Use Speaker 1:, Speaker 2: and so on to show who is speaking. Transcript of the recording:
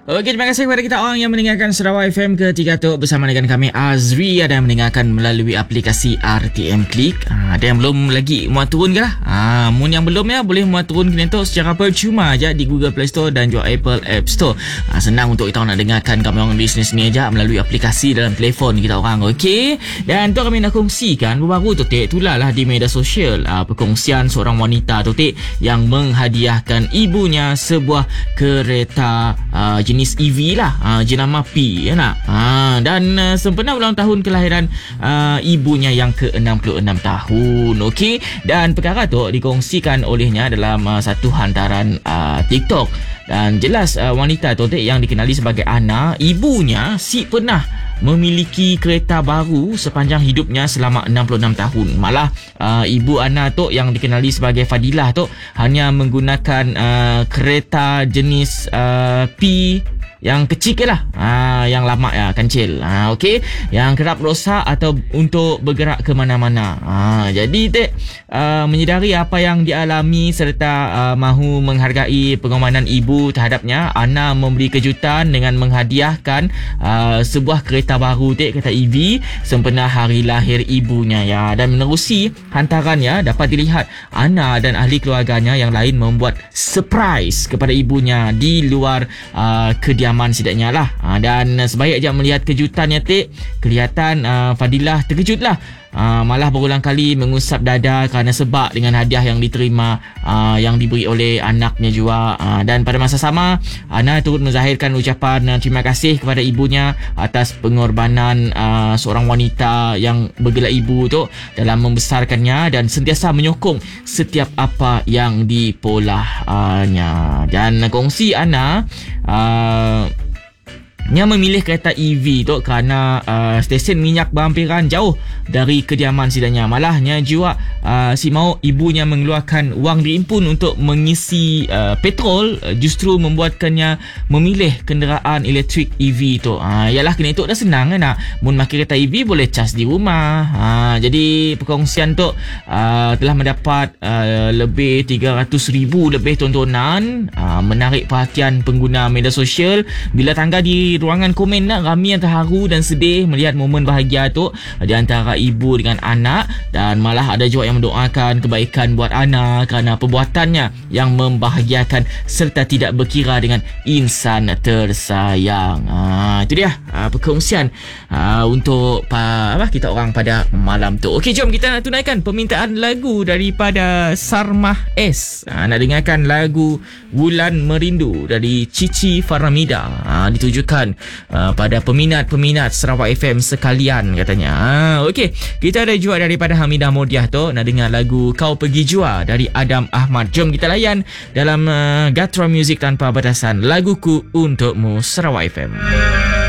Speaker 1: Okey, terima kasih kepada kita orang yang mendengarkan Sarawak FM ke-3 tu bersama dengan kami Azri. Ada yang mendengarkan melalui aplikasi RTM Click. Ada yang belum lagi muat turun ke lah? Mun yang belum ya, boleh muat turun kena tu secara percuma aja di Google Play Store dan juga Apple App Store. Senang untuk kita orang nak dengarkan kami orang di sini aja melalui aplikasi dalam telefon kita orang. Okey. Dan tu kami nak kongsikan baru-baru tu itulah lah di media sosial perkongsian seorang wanita tu yang menghadiahkan ibunya sebuah kereta jenis EV lah, jenama P ya nak. Dan sempena ulang tahun kelahiran ibunya yang ke-66 tahun. Okey, dan perkara tu dikongsikan olehnya dalam satu hantaran TikTok. Dan jelas wanita tu yang dikenali sebagai Ana, ibunya pernah memiliki kereta baru sepanjang hidupnya selama 66 tahun. Malah ibu Ana tu yang dikenali sebagai Fadilah tu hanya menggunakan kereta jenis P yang kecil lah, yang lama ya, kancil. Okey, yang kerap rosak atau untuk bergerak ke mana-mana. Jadi menyedari apa yang dialami serta mahu menghargai pengorbanan ibu terhadapnya, Ana memberi kejutan dengan menghadiahkan sebuah kereta baru kereta EV sempena hari lahir ibunya ya. Dan menerusi hantarannya dapat dilihat Ana dan ahli keluarganya yang lain membuat surprise kepada ibunya di luar kediaman setidaknya lah. Dan sebaik aja melihat kejutannya kelihatan Fadilah terkejut lah. Malah berulang kali mengusap dada kerana sebab dengan hadiah yang diterima yang diberi oleh anaknya juga. Dan pada masa sama, Ana turut menzahirkan ucapan terima kasih kepada ibunya atas pengorbanan seorang wanita yang bergelar ibu tu dalam membesarkannya dan sentiasa menyokong setiap apa yang dipolahnya. Dan kongsi Ana yang memilih kereta EV tu kerana stesen minyak berhampiran jauh dari kediaman sidanya. Malahnya juga si mau ibunya mengeluarkan wang diimpun untuk mengisi petrol justru membuatkannya memilih kenderaan elektrik EV tu. Yalah kena itu dah senang kan nak. Mun pakai kereta EV boleh cas di rumah. Jadi perkongsian tu telah mendapat lebih 300,000 lebih tontonan, menarik perhatian pengguna media sosial. Bila tangga di ruangan komen ramai yang terharu dan sedih melihat momen bahagia tu di antara ibu dengan anak. Dan malah ada juga yang mendoakan kebaikan buat Ana kerana perbuatannya yang membahagiakan serta tidak berkira dengan insan tersayang. Itu dia perkongsian untuk kita orang pada malam tu. Okey, jom kita nak tunaikan permintaan lagu daripada Sarmah S. Nak dengarkan lagu Wulan Merindu dari Cici Faramida. Ditujukan pada peminat-peminat Sarawak FM sekalian katanya. Okey, kita ada juga daripada Hamidah Modiah tu nak dengar lagu Kau Pergi Jua dari Adam Ahmad. Jom kita layan dalam Gatra Music Tanpa Batasan, laguku untukmu Sarawak FM.